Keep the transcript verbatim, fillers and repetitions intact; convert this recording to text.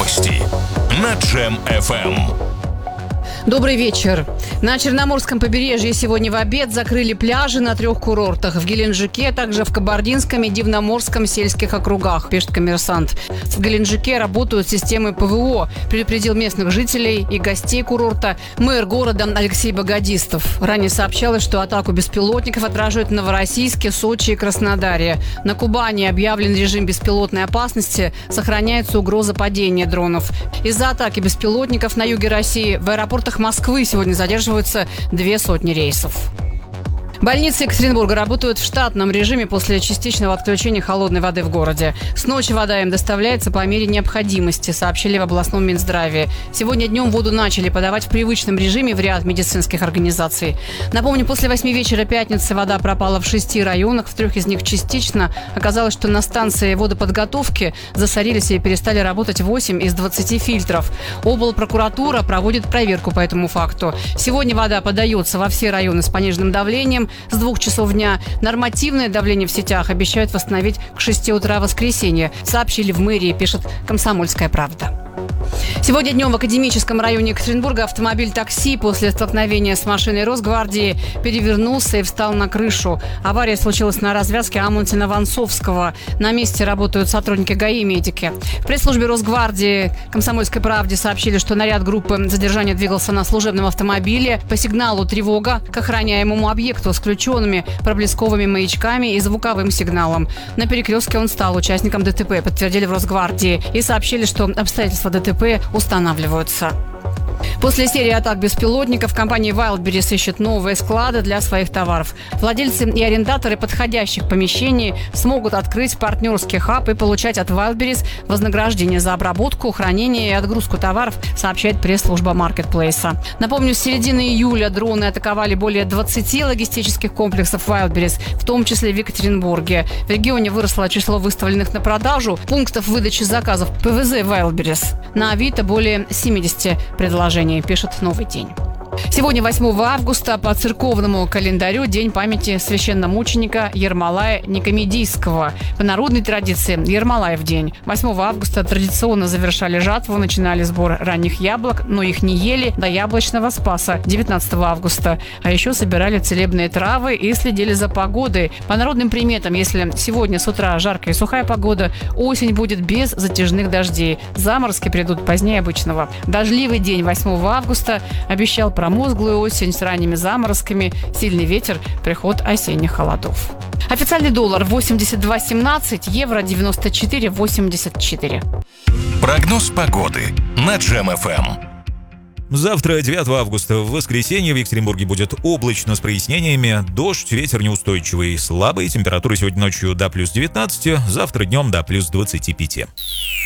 Новости на Джем эф эм. Добрый вечер. На Черноморском побережье сегодня в обед закрыли пляжи на трех курортах. В Геленджике, а также в Кабардинском и Дивноморском сельских округах, пишет «Коммерсант». В Геленджике работают системы ПВО, предупредил местных жителей и гостей курорта мэр города Алексей Богодистов. Ранее сообщалось, что атаку беспилотников отражают в Новороссийске, Сочи и Краснодаре. На Кубани объявлен режим беспилотной опасности, сохраняется угроза падения дронов. Из-за атаки беспилотников на юге России в аэропортах Москвы сегодня задерживаются две сотни рейсов. Больницы Екатеринбурга работают в штатном режиме после частичного отключения холодной воды в городе. С ночи вода им доставляется по мере необходимости, сообщили в областном Минздраве. Сегодня днем воду начали подавать в привычном режиме в ряд медицинских организаций. Напомню, после восьми вечера пятницы вода пропала в шести районах, в трех из них частично. Оказалось, что на станции водоподготовки засорились и перестали работать восемь из двадцати фильтров. Облпрокуратура проводит проверку по этому факту. Сегодня вода подается во все районы с пониженным давлением. С двух часов дня нормативное давление в сетях обещают восстановить к шести утра воскресенья, сообщили в мэрии, пишет «Комсомольская правда». Сегодня днем в Академическом районе Екатеринбурга автомобиль такси после столкновения с машиной Росгвардии перевернулся и встал на крышу. Авария случилась на развязке Амунтина-Вонцовского. На месте работают сотрудники ГАИ и медики. В пресс-службе Росгвардии «Комсомольской правде» сообщили, что наряд группы задержания двигался на служебном автомобиле. По сигналу тревога к охраняемому объекту с включенными проблесковыми маячками и звуковым сигналом. На перекрестке он стал участником ДТП, подтвердили в Росгвардии, и сообщили, что обстоятельства ДТП устанавливаются. После серии атак беспилотников компания Wildberries ищет новые склады для своих товаров. Владельцы и арендаторы подходящих помещений смогут открыть партнерский хаб и получать от Wildberries вознаграждение за обработку, хранение и отгрузку товаров, сообщает пресс-служба маркетплейса. Напомню, с середины июля дроны атаковали более двадцати логистических комплексов Wildberries, в том числе в Екатеринбурге. В регионе выросло число выставленных на продажу пунктов выдачи заказов ПВЗ Wildberries. На Авито более семидесяти предложений, пишет «Новый день». Сегодня, восьмого августа, по церковному календарю День памяти священномученика Ермолая Никомедийского. По народной традиции Ермолаев день. восьмого августа традиционно завершали жатву, начинали сбор ранних яблок, но их не ели до яблочного спаса девятнадцатого августа. А еще собирали целебные травы и следили за погодой. По народным приметам, если сегодня с утра жаркая и сухая погода, осень будет без затяжных дождей. Заморозки придут позднее обычного. Дождливый день восьмого августа обещал промозглую осень с ранними заморозками, сильный ветер, приход осенних холодов. Официальный доллар восемьдесят два семнадцать, евро девяносто четыре восемьдесят четыре. Прогноз погоды на Джем эф эм. Завтра, девятого августа, в воскресенье в Екатеринбурге будет облачно с прояснениями, дождь, ветер неустойчивый, слабый, температура сегодня ночью до плюс девятнадцати, завтра днем до плюс двадцати пяти.